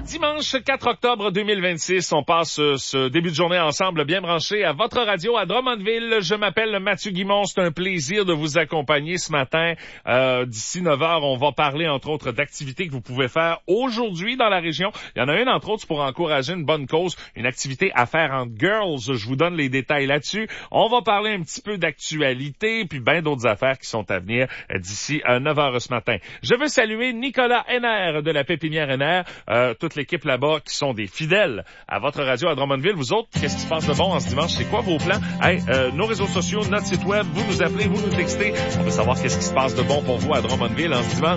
Dimanche 4 octobre 2026, on passe ce début de journée ensemble bien branché à votre radio à Drummondville. Je m'appelle Mathieu Guimond, c'est un plaisir de vous accompagner ce matin. D'ici 9h, on va parler entre autres d'activités que vous pouvez faire aujourd'hui dans la région. Il y en a une entre autres pour encourager une bonne cause, une activité à faire entre girls. Je vous donne les détails là-dessus. On va parler un petit peu d'actualité puis bien d'autres affaires qui sont à venir d'ici 9h ce matin. Je veux saluer Nicolas Henner de la Pépinière Henner, toute l'équipe là-bas qui sont des fidèles à votre radio à Drummondville. Vous autres, qu'est-ce qui se passe de bon en ce dimanche? C'est quoi vos plans? Nos réseaux sociaux, notre site web, vous nous appelez, vous nous textez. On veut savoir qu'est-ce qui se passe de bon pour vous à Drummondville en ce dimanche.